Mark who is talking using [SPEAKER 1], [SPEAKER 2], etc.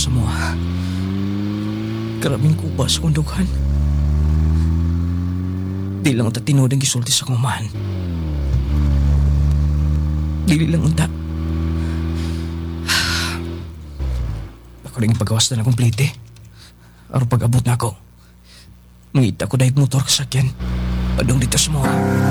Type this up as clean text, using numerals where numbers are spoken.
[SPEAKER 1] sa mga. Karaming kuba sa kundugan. Di lang ta tinuod ang gisulti sa kumahan. Dili lang unta. Ako rin pagawas na komplete. Aron pag-abot na ako. Mangita ko dahil motor kasakyan. Padong dito sa mga.